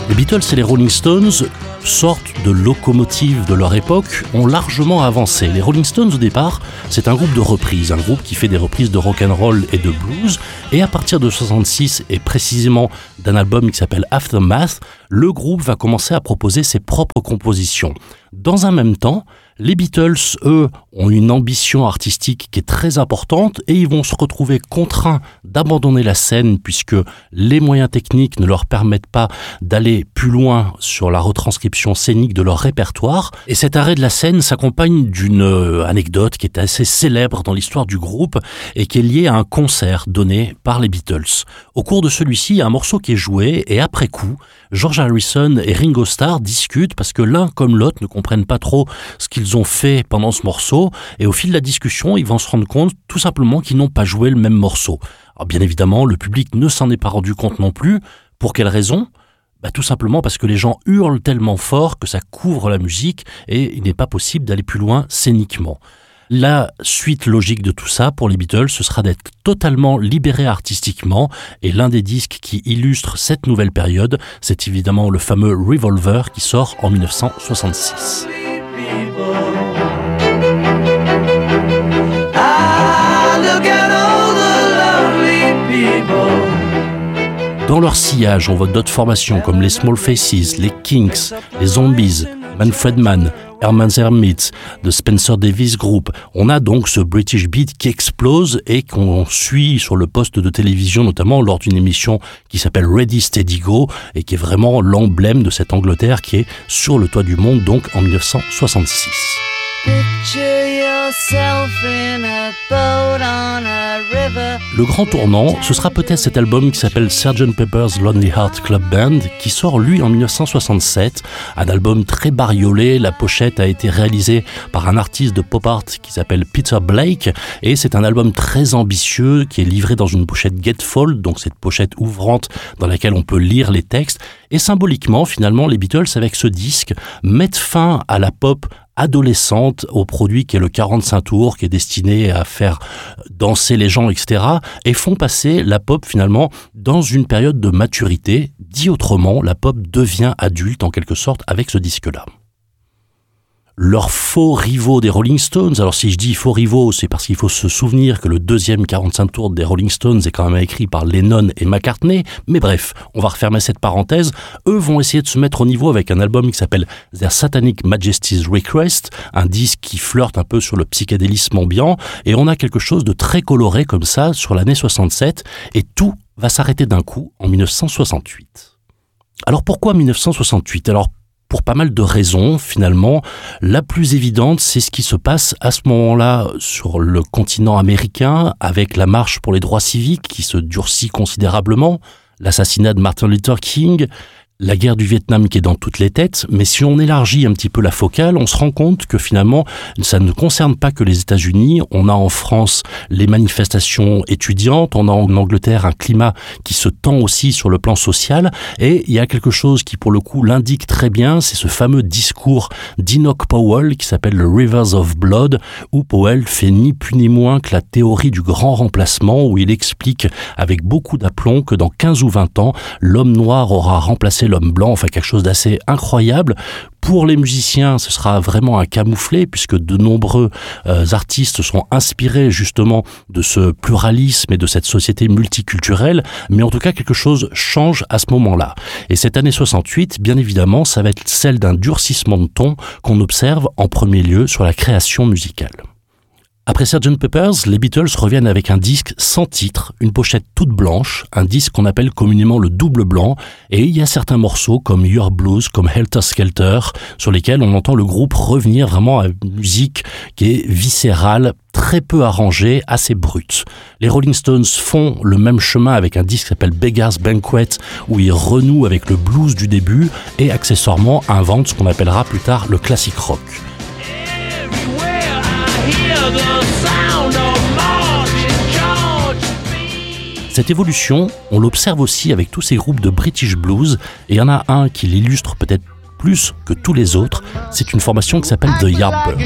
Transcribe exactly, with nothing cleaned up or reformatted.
Les Beatles et les Rolling Stones, sorte de locomotives de leur époque, ont largement avancé. Les Rolling Stones, au départ, c'est un groupe de reprises, un groupe qui fait des reprises de rock'n'roll et de blues, et à partir de soixante-six, et précisément d'un album qui s'appelle Aftermath, le groupe va commencer à proposer ses propres compositions. Dans un même temps, les Beatles, eux, ont une ambition artistique qui est très importante et ils vont se retrouver contraints d'abandonner la scène puisque les moyens techniques ne leur permettent pas d'aller plus loin sur la retranscription scénique de leur répertoire. Et cet arrêt de la scène s'accompagne d'une anecdote qui est assez célèbre dans l'histoire du groupe et qui est liée à un concert donné par les Beatles. Au cours de celui-ci, il y a un morceau qui est joué et après coup, George Harrison et Ringo Starr discutent parce que l'un comme l'autre ne comprennent pas trop ce qu'ils ont fait pendant ce morceau et au fil de la discussion, ils vont se rendre compte tout simplement qu'ils n'ont pas joué le même morceau. Alors bien évidemment, le public ne s'en est pas rendu compte non plus. Pour quelle raison ? Bah, tout simplement parce que les gens hurlent tellement fort que ça couvre la musique et il n'est pas possible d'aller plus loin scéniquement. La suite logique de tout ça pour les Beatles, ce sera d'être totalement libérés artistiquement et l'un des disques qui illustre cette nouvelle période, c'est évidemment le fameux Revolver qui sort en dix-neuf cent soixante-six. Dans leur sillage, on voit d'autres formations comme les Small Faces, les Kinks, les Zombies, Manfred Mann, Herman's Hermits, The Spencer Davis Group. On a donc ce British Beat qui explose et qu'on suit sur le poste de télévision, notamment lors d'une émission qui s'appelle Ready Steady Go et qui est vraiment l'emblème de cette Angleterre qui est sur le toit du monde, donc en dix-neuf cent soixante-six. Le grand tournant, ce sera peut-être cet album qui s'appelle sergeant Pepper's Lonely Hearts Club Band, qui sort lui en dix-neuf cent soixante-sept, un album très bariolé. La pochette a été réalisée par un artiste de pop art qui s'appelle Peter Blake, et c'est un album très ambitieux qui est livré dans une pochette gatefold, donc cette pochette ouvrante dans laquelle on peut lire les textes, et symboliquement, finalement, les Beatles, avec ce disque, mettent fin à la pop adolescente, au produit qui est le quarante-cinq tours, qui est destiné à faire danser les gens, et cetera, et font passer la pop finalement dans une période de maturité. Dit autrement, la pop devient adulte en quelque sorte avec ce disque-là. Leurs faux rivaux des Rolling Stones, alors si je dis faux rivaux, c'est parce qu'il faut se souvenir que le deuxième quarante-cinq tours des Rolling Stones est quand même écrit par Lennon et McCartney, mais bref, on va refermer cette parenthèse. Eux vont essayer de se mettre au niveau avec un album qui s'appelle Their Satanic Majesty's Request, un disque qui flirte un peu sur le psychédélisme ambiant, et on a quelque chose de très coloré comme ça sur l'année soixante-sept, et tout va s'arrêter d'un coup en dix-neuf cent soixante-huit. Alors pourquoi dix-neuf cent soixante-huit ? Alors pour pas mal de raisons, finalement. La plus évidente, c'est ce qui se passe à ce moment-là sur le continent américain, avec la marche pour les droits civiques qui se durcit considérablement, l'assassinat de Martin Luther King, la guerre du Vietnam qui est dans toutes les têtes, mais si on élargit un petit peu la focale, on se rend compte que finalement, ça ne concerne pas que les États-Unis. On a en France les manifestations étudiantes, on a en Angleterre un climat qui se tend aussi sur le plan social, et il y a quelque chose qui pour le coup l'indique très bien, c'est ce fameux discours d'Enoch Powell qui s'appelle le Rivers of Blood, où Powell fait ni plus ni moins que la théorie du grand remplacement, où il explique avec beaucoup d'aplomb que dans quinze ou vingt ans, l'homme noir aura remplacé l'homme blanc, enfin quelque chose d'assez incroyable. Pour les musiciens, ce sera vraiment un camouflet puisque de nombreux euh, artistes sont inspirés justement de ce pluralisme et de cette société multiculturelle, mais en tout cas quelque chose change à ce moment-là. Et cette année soixante-huit, bien évidemment, ça va être celle d'un durcissement de ton qu'on observe en premier lieu sur la création musicale. Après sergeant Pepper's, les Beatles reviennent avec un disque sans titre, une pochette toute blanche, un disque qu'on appelle communément le double blanc, et il y a certains morceaux comme Your Blues, comme Helter Skelter, sur lesquels on entend le groupe revenir vraiment à une musique qui est viscérale, très peu arrangée, assez brute. Les Rolling Stones font le même chemin avec un disque qui s'appelle Beggar's Banquet, où ils renouent avec le blues du début, et accessoirement inventent ce qu'on appellera plus tard le classic rock. Cette évolution, on l'observe aussi avec tous ces groupes de British Blues, et il y en a un qui l'illustre peut-être plus que tous les autres, c'est une formation qui s'appelle The Yardbirds.